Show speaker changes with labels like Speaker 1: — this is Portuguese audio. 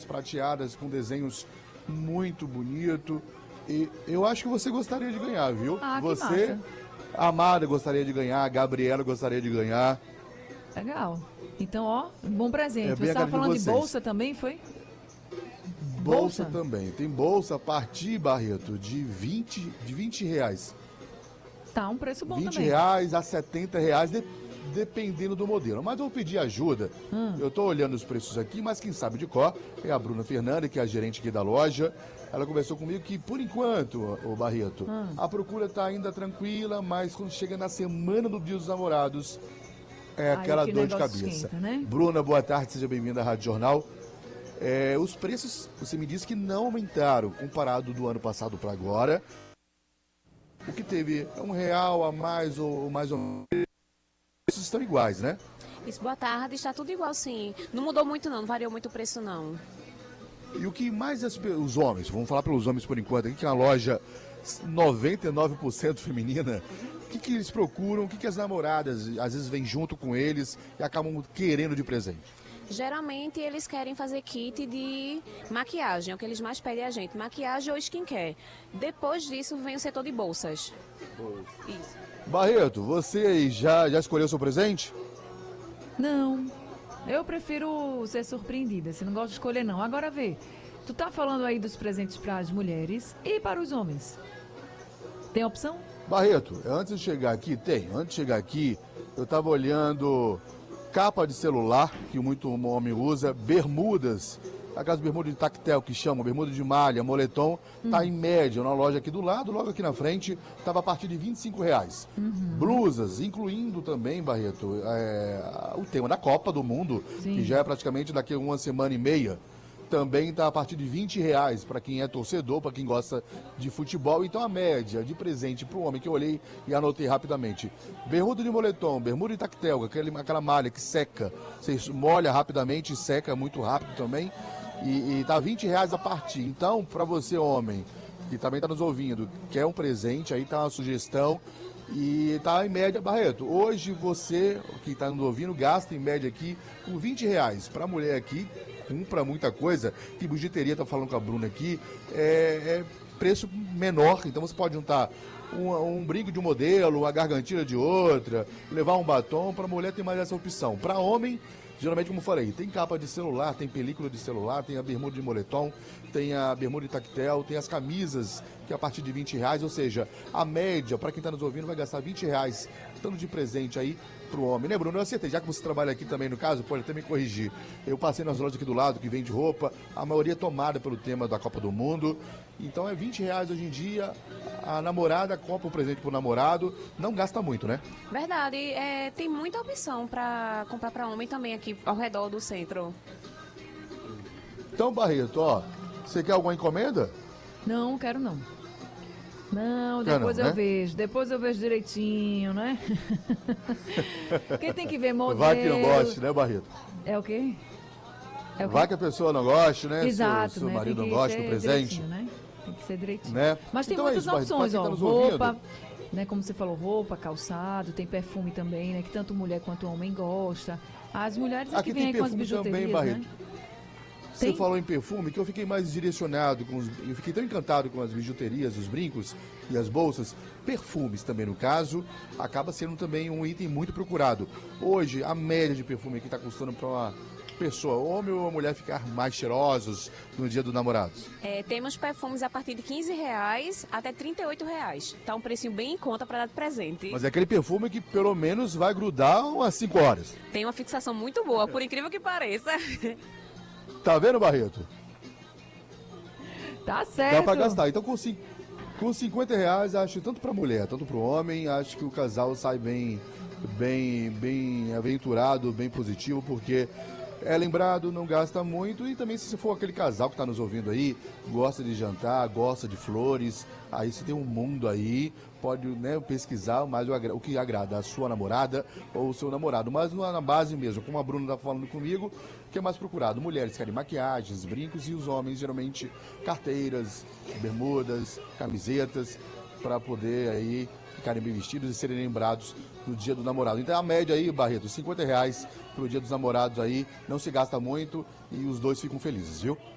Speaker 1: prateadas com desenhos muito bonito. E eu acho que você gostaria de ganhar, viu?
Speaker 2: Ah, que
Speaker 1: você,
Speaker 2: massa.
Speaker 1: a Amada gostaria de ganhar, a Gabriela gostaria de ganhar.
Speaker 2: Legal. Então, ó, um bom presente.
Speaker 1: É bem
Speaker 2: Você
Speaker 1: a
Speaker 2: estava
Speaker 1: cara de
Speaker 2: falando de
Speaker 1: vocês.
Speaker 2: bolsa também, foi?
Speaker 1: Bolsa também. Tem bolsa a partir, Barreto, de 20 reais.
Speaker 2: Tá, um preço bom
Speaker 1: 20
Speaker 2: também.
Speaker 1: reais a 70 reais, dependendo do modelo. Mas eu vou pedir ajuda. Eu estou olhando os preços aqui, mas quem sabe de cor é a Bruna Fernanda, que é a gerente aqui da loja. Ela conversou comigo que, por enquanto, o Barreto, a procura está ainda tranquila, mas quando chega na semana do Dia dos Namorados, é aquela
Speaker 2: que
Speaker 1: dor de
Speaker 2: negócio
Speaker 1: cabeça.
Speaker 2: esquenta, né?
Speaker 1: Bruna, boa tarde, seja bem-vinda à Rádio Jornal. Os preços, você me disse que não aumentaram comparado do ano passado para agora. O que teve R$ 1 a mais ou mais ou menos. Os preços estão iguais, né?
Speaker 3: Isso, boa tarde, está tudo igual sim. Não mudou muito não variou muito o preço não.
Speaker 1: E o que mais os homens, vamos falar pelos homens por enquanto, aqui que é uma loja 99% feminina, o que eles procuram, o que as namoradas às vezes vêm junto com eles e acabam querendo de presente?
Speaker 3: Geralmente eles querem fazer kit de maquiagem, é o que eles mais pedem a gente, maquiagem ou skincare. Depois disso vem o setor de bolsas. Isso.
Speaker 1: Barreto, você aí já escolheu seu presente?
Speaker 2: Não, eu prefiro ser surpreendida, você não gosta de escolher não. Agora vê, tu tá falando aí dos presentes para as mulheres e para os homens. Tem opção?
Speaker 1: Barreto, antes de chegar aqui, eu tava olhando capa de celular, que muito homem usa, bermudas, aquelas bermudas de tactel que chamam, bermuda de malha, moletom, tá em média na loja aqui do lado, logo aqui na frente, tava a partir de R$ 25. Blusas, incluindo também, Barreto, o tema da Copa do Mundo,
Speaker 2: Sim.
Speaker 1: que já é praticamente daqui a uma semana e meia. Também está a partir de R$ 20 para quem é torcedor, para quem gosta de futebol. Então a média de presente para o homem, que eu olhei e anotei rapidamente. Bermuda de moletom, bermuda de tactel, aquela malha que seca. Você molha rapidamente e seca muito rápido também. E tá R$ 20 a partir. Então, para você, homem, que também está nos ouvindo, quer um presente, aí tá uma sugestão. E tá em média, Barreto, hoje você que está nos ouvindo gasta em média aqui com R$ 20. Para a mulher aqui, compra muita coisa, que bijuteria, tá falando com a Bruna aqui, é preço menor, então você pode juntar um brinco de um modelo, uma gargantilha de outra, levar um batom. Para mulher tem mais essa opção. Para homem, geralmente, como eu falei, tem capa de celular, tem película de celular, tem a bermuda de moletom, tem a bermuda de tactel, tem as camisas, que é a partir de R$ 20, ou seja, a média, para quem está nos ouvindo, vai gastar R$ 20, tanto de presente aí pro homem, né, Bruno? Eu acertei, já que você trabalha aqui também no caso, pode até me corrigir. Eu passei nas lojas aqui do lado, que vende roupa, a maioria é tomada pelo tema da Copa do Mundo, então é R$ 20 hoje em dia, a namorada compra um presente pro namorado, não gasta muito, né?
Speaker 3: Verdade, tem muita opção para comprar para homem também aqui ao redor do centro.
Speaker 1: Então, Barreto, ó, você quer alguma encomenda?
Speaker 2: Não, quero não. Não,
Speaker 1: Quer
Speaker 2: depois
Speaker 1: não,
Speaker 2: eu
Speaker 1: né?
Speaker 2: vejo, direitinho, né? Quem tem que ver modelo...
Speaker 1: Vai que não goste, né, Barreto?
Speaker 2: É o quê? É o quê?
Speaker 1: Vai que a pessoa não goste, né?
Speaker 2: Exato,
Speaker 1: seu
Speaker 2: né?
Speaker 1: marido
Speaker 2: Tem
Speaker 1: não
Speaker 2: que
Speaker 1: gosta do
Speaker 2: ser
Speaker 1: presente.
Speaker 2: direitinho, né? Tem que ser direitinho.
Speaker 1: Né?
Speaker 2: Mas tem
Speaker 1: Então é
Speaker 2: muitas
Speaker 1: isso, Barreto.
Speaker 2: opções,
Speaker 1: Pra
Speaker 2: ó.
Speaker 1: quem tá nos ouvindo.
Speaker 2: Roupa, né? Como você falou, roupa, calçado, tem perfume também, né? Que tanto mulher quanto homem gosta. As mulheres é
Speaker 1: Aqui
Speaker 2: que vêm
Speaker 1: tem
Speaker 2: aí com as
Speaker 1: perfume também,
Speaker 2: bijuterias,
Speaker 1: Barreto.
Speaker 2: né?
Speaker 1: Você
Speaker 2: Tem?
Speaker 1: falou em perfume que eu fiquei mais direcionado eu fiquei tão encantado com as bijuterias, os brincos e as bolsas. Perfumes também, no caso, acaba sendo também um item muito procurado. Hoje, a média de perfume aqui está custando para uma pessoa, homem ou mulher, ficar mais cheirosos no dia dos namorados.
Speaker 3: Temos perfumes a partir de R$ 15 até R$ 38. Tá um precinho bem em conta para dar de presente.
Speaker 1: Mas é aquele perfume que pelo menos vai grudar umas 5 horas.
Speaker 3: Tem uma fixação muito boa, por incrível que pareça.
Speaker 1: Tá vendo, Barreto?
Speaker 2: Tá certo.
Speaker 1: Dá pra gastar. Então, com R$ 50, acho, tanto pra mulher, tanto pro homem, acho que o casal sai bem aventurado, bem positivo, porque é lembrado, não gasta muito. E também, se for aquele casal que está nos ouvindo aí, gosta de jantar, gosta de flores, aí você tem um mundo aí, pode, né, pesquisar mais o que agrada a sua namorada ou o seu namorado. Mas na base mesmo, como a Bruna está falando comigo, que é mais procurado? Mulheres querem maquiagens, brincos, e os homens geralmente carteiras, bermudas, camisetas, para poder aí ficarem bem vestidos e serem lembrados no dia do namorado. Então a média aí, Barreto, R$ 50 pro dia dos namorados aí, não se gasta muito e os dois ficam felizes, viu?